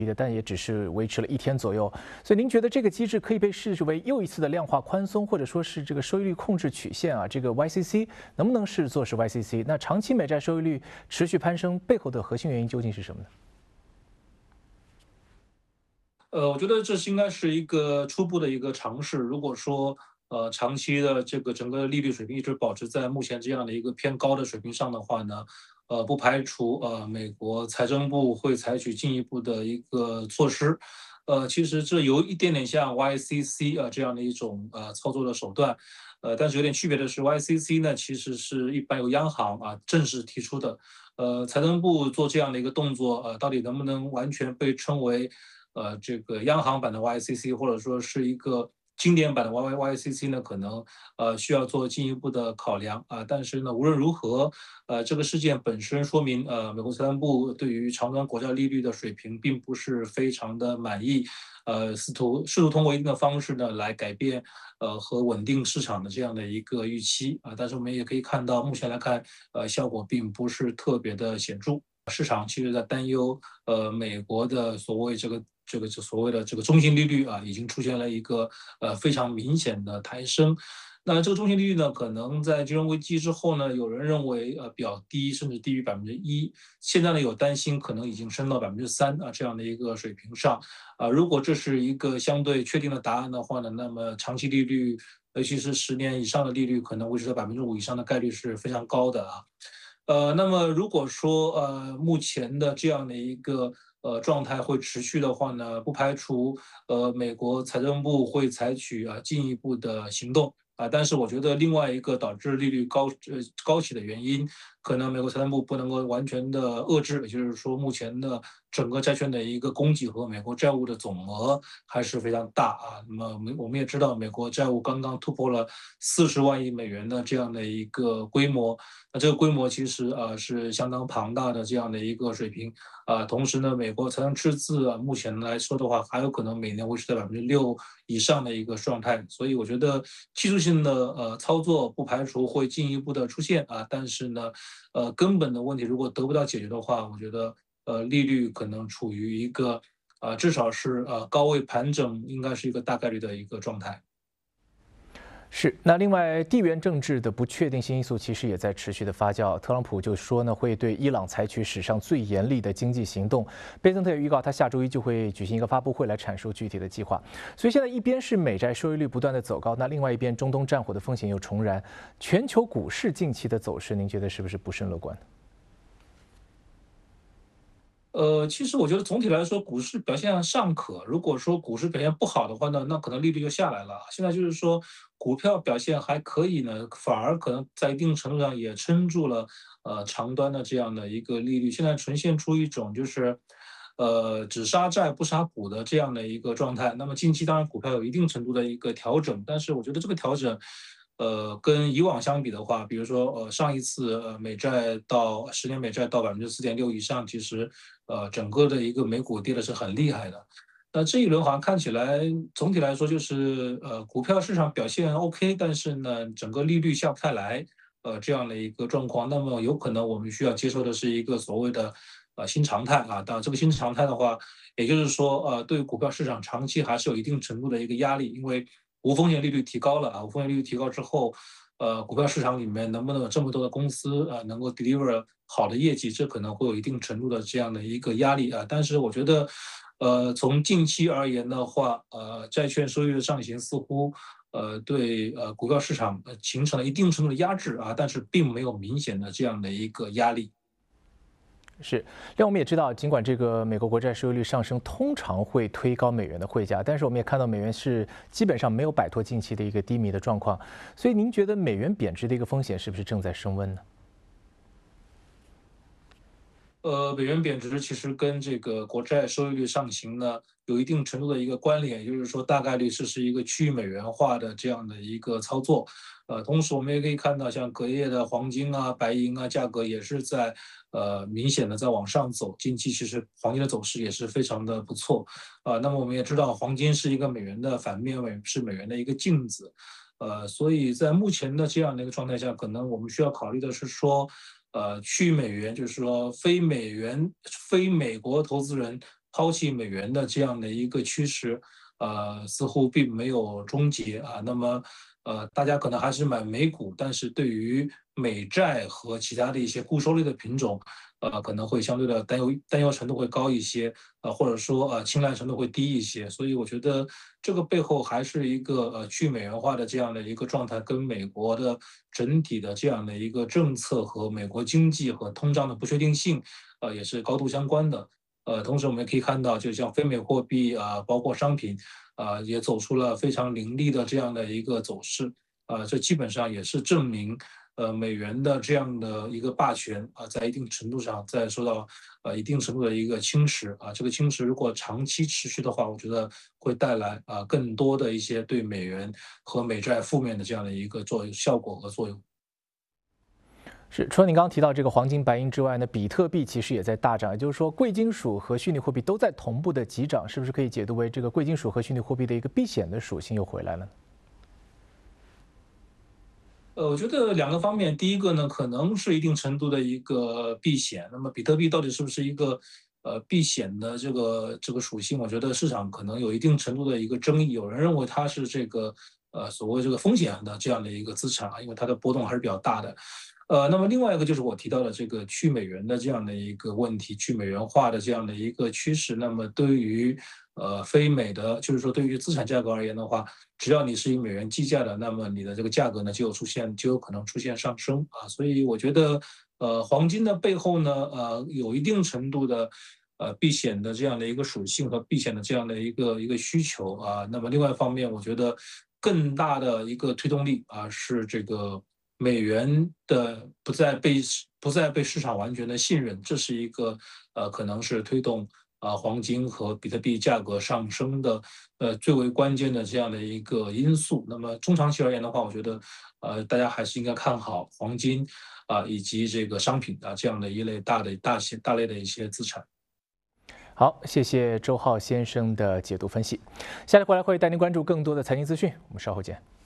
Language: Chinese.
但也只是维持了1天左右。所以您觉得这个机制可以被视为又一次的量化宽松，或者说是这个收益率控制曲线啊，这个 YCC 能不能视作是 YCC？那长期美债收益率持续攀升背后的核心原因究竟是什么呢？ 我觉得这应该是一个初步的一个尝试。如果说，长期的这个整个利率水平一直保持在目前这样的一个偏高的水平上的话呢，不排除美国财政部会采取进一步的一个措施。其实这有一点点像 YCC 这样的一种操作的手段，但是有点区别的是，YCC 呢其实是一般由央行正式提出的，财政部做这样的一个动作，到底能不能完全被称为这个央行版的 YCC， 或者说是一个经典版的 YCC 呢，可能需要做进一步的考量但是呢，无论如何，这个事件本身说明美国财政部对于长端国债利率的水平并不是非常的满意，试图通过一定的方式呢来改变和稳定市场的这样的一个预期但是我们也可以看到，目前来看效果并不是特别的显著。市场其实在担忧，美国的所谓的这个中性利率已经出现了一个非常明显的抬升。那这个中性利率呢，可能在金融危机之后呢，有人认为比较低，甚至低于1%。现在呢，有担心可能已经升到3%这样的一个水平上。如果这是一个相对确定的答案的话呢，那么长期利率，尤其是10年以上的利率，可能维持在5%以上的概率是非常高的那么如果说目前的这样的一个状态会持续的话呢，不排除美国财政部会采取进一步的行动但是我觉得另外一个导致利率高企的原因，可能美国财政部不能够完全的遏制，也就是说目前的整个债券的一个供给和美国债务的总额还是非常大那么我们也知道，美国债务刚刚突破了40万亿美元的这样的一个规模，那这个规模其实是相当庞大的这样的一个水平同时呢，美国财政赤字目前来说的话，还有可能每年维持在6%以上的一个状态，所以我觉得技术性的操作不排除会进一步的出现但是呢，根本的问题如果得不到解决的话，我觉得利率可能处于一个至少是高位盘整，应该是一个大概率的一个状态。 是，那另外地缘政治的不确定性因素其实也在持续的发酵。特朗普就说呢，会对伊朗采取史上最严厉的经济行动。贝森特也预告，他下周一就会举行一个发布会来阐述具体的计划。所以现在一边是美债收益率不断的走高，那另外一边中东战火的风险又重燃，全球股市近期的走势，您觉得是不是不甚乐观？ 其实我觉得总体来说，股市表现尚可。如果说股市表现不好的话呢，那可能利率就下来了。现在就是说，股票表现还可以呢，反而可能在一定程度上也撑住了，长端的这样的一个利率。现在呈现出一种就是，只杀债不杀股的这样的一个状态。那么近期当然股票有一定程度的一个调整，但是我觉得这个调整，跟以往相比的话，比如说上一次美债到10年美债到4.6%以上，其实整个的一个美股跌的是很厉害的。那这一轮好像看起来总体来说就是股票市场表现 OK，但是呢整个利率下不太来这样的一个状况。那么有可能我们需要接受的是一个所谓的新常态当然这个新常态的话，也就是说对股票市场长期还是有一定程度的一个压力，因为无风险利率提高了无风险利率提高之后，股票市场里面能不能有这么多的公司能够 deliver 好的业绩，这可能会有一定程度的这样的一个压力但是我觉得，从近期而言的话，债券收益率的上行似乎对股票市场形成了一定程度的压制但是并没有明显的这样的一个压力。 是，另外我们也知道，尽管这个美国国债收益率上升通常会推高美元的汇价，但是我们也看到美元是基本上没有摆脱近期的一个低迷的状况。所以您觉得美元贬值的一个风险是不是正在升温呢？ 美元贬值其实跟这个国债收益率上行呢，有一定程度的一个关联，也就是说大概率是一个去美元化的这样的一个操作。同时我们也可以看到，像隔夜的黄金白银价格也是在明显的在往上走。近期其实黄金的走势也是非常的不错那么我们也知道，黄金是一个美元的反面，是美元的一个镜子。所以在目前的这样的一个状态下，可能我们需要考虑的是说，去美元，就是说非美国投资人抛弃美元的这样的一个趋势，似乎并没有终结啊。那么，大家可能还是买美股，但是对于美债和其他的一些固收类的品种，可能会相对的担忧程度会高一些，或者说青睐程度会低一些。所以我觉得这个背后还是一个去美元化的这样的一个状态，跟美国的整体的这样的一个政策和美国经济和通胀的不确定性，也是高度相关的。同时我们也可以看到，就像非美货币包括商品也走出了非常凌厉的这样的一个走势。这基本上也是证明，美元的这样的一个霸权在一定程度上在受到一定程度的一个侵蚀这个侵蚀如果长期持续的话，我觉得会带来更多的一些对美元和美债负面的这样的一个效果和作用。 是，除了你刚刚提到这个黄金、白银之外呢，比特币其实也在大涨，也就是说，贵金属和虚拟货币都在同步的急涨，是不是可以解读为这个贵金属和虚拟货币的一个避险的属性又回来了呢？ 我觉得两个方面，第一个呢，可能是一定程度的一个避险。那么比特币到底是不是一个避险的这个属性？我觉得市场可能有一定程度的一个争议。有人认为它是这个所谓这个风险的这样的一个资产因为它的波动还是比较大的。那么另外一个就是我提到的这个去美元的这样的一个问题，去美元化的这样的一个趋势。那么对于非美的，就是说对于资产价格而言的话，只要你是以美元计价的，那么你的这个价格呢就有可能出现上升所以我觉得黄金的背后呢有一定程度的避险的这样的一个属性和避险的这样的一个需求那么另外一方面，我觉得更大的一个推动力是这个美元的不再被市场完全的信任，这是一个可能是推动黄金和比特币价格上升的最为关键的这样的一个因素。那么中长期而言的话，我觉得大家还是应该看好黄金以及这个商品这样的一类大类的一些资产。 好，谢谢周浩先生的解读分析。下来回来会带您关注更多的财经资讯，我们稍后见。